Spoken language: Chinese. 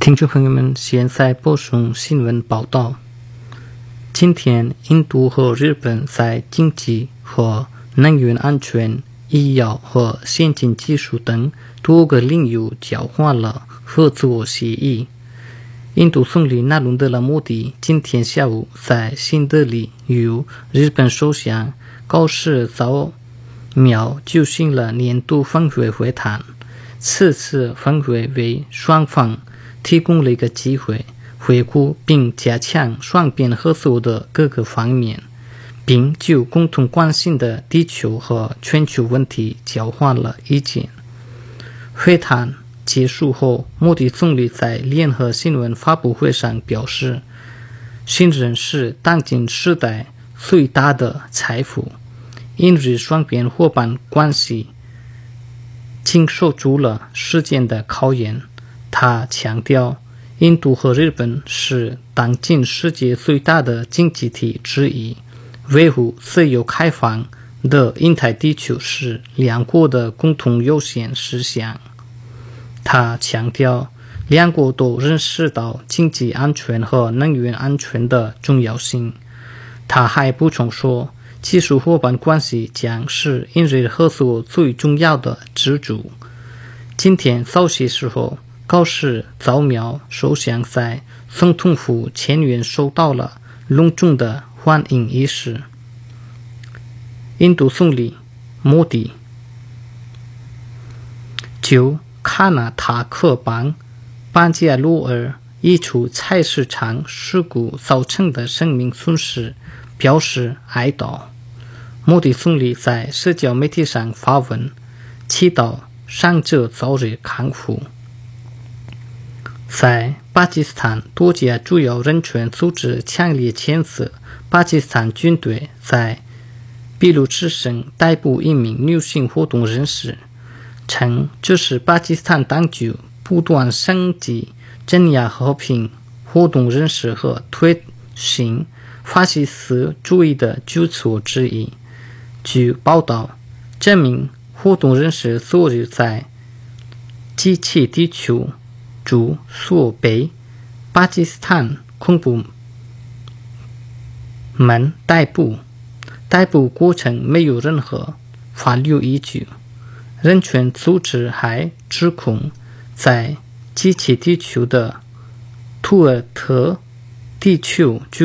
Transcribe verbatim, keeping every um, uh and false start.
听众朋友们，现在播送新闻报道。今天，印度和日本在经济和能源安全、医药和先进技术等多个领域交换了合作协议。印度总理纳伦德拉莫迪今天下午在新德里与日本首相高市早苗举行了年度峰会会谈。此次峰会为双方提供了一个机会，回顾并加强双边合作的各个方面，并就共同关心的地球和全球问题交换了意见。会谈结束后，莫迪总理在联合新闻发布会上表示，信任是当今时代最大的财富。印日双边伙伴关系经受住了时间的考验。他强调，印度和日本是当今世界最大的经济体之一，维护自由开放的印太地区是两国的共同优先事项。他强调，两国都认识到经济安全和能源安全的重要性。他还补充说，技术伙伴关系将是印日合作最重要的支柱。今天早些时候，高市早苗首相在总统府前院受到了隆重的欢迎仪式。印度总理莫迪就卡纳塔克邦班加罗尔一处菜市场事故造成的生命损失表示哀悼。莫迪总理在社交媒体上发文，祈祷伤者早日康复。在巴基斯坦，多家主要人权组织强烈谴责巴基斯坦军队在俾路支省逮捕一名女性活动人士，称这是巴基斯坦当局不断升级镇压和平活动人士和推行法西斯主义的举措之一。据报道，这名活动人士昨日在基奇地区驻所被巴基斯坦恐怖门逮捕，逮捕过程没有任何法律依据。人权组织还指控，在基奇地区的土尔特地区